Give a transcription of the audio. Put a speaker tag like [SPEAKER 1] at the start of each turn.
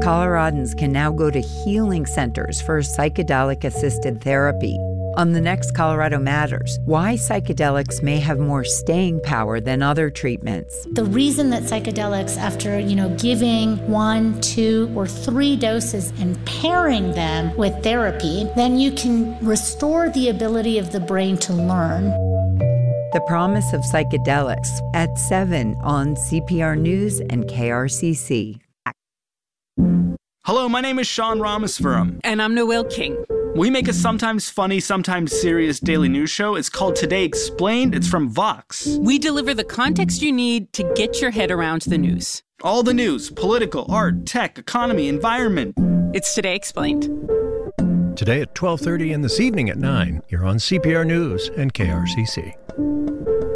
[SPEAKER 1] Coloradans can now go to healing centers for psychedelic-assisted therapy. On the next Colorado Matters, why psychedelics may have more staying power than other treatments.
[SPEAKER 2] The reason that psychedelics, after, giving 1, 2, or 3 doses and pairing them with therapy, then you can restore the ability of the brain to learn.
[SPEAKER 1] The Promise of Psychedelics at 7 on CPR News and KRCC.
[SPEAKER 3] Hello, my name is Sean Ramasvaram.
[SPEAKER 4] And I'm Noel King.
[SPEAKER 3] We make a sometimes funny, sometimes serious daily news show. It's called Today Explained. It's from Vox.
[SPEAKER 4] We deliver the context you need to get your head around the news.
[SPEAKER 3] All the news, political, art, tech, economy, environment.
[SPEAKER 4] It's Today Explained.
[SPEAKER 5] Today at 12:30 and this evening at 9, you're on CPR News and KRCC.